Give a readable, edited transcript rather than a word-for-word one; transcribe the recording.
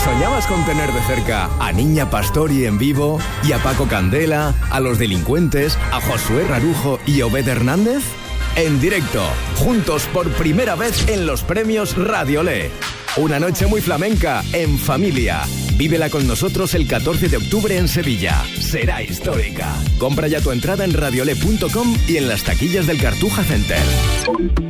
¿Soñabas con tener de cerca a Niña Pastori en vivo y a Paco Candela, a Los Delincuentes, a Josué Rarujo y Obed Hernández? En directo, juntos por primera vez en los premios Radiolé. Una noche muy flamenca, en familia. Vívela con nosotros el 14 de octubre en Sevilla. Será histórica. Compra ya tu entrada en radiolé.com y en las taquillas del Cartuja Center.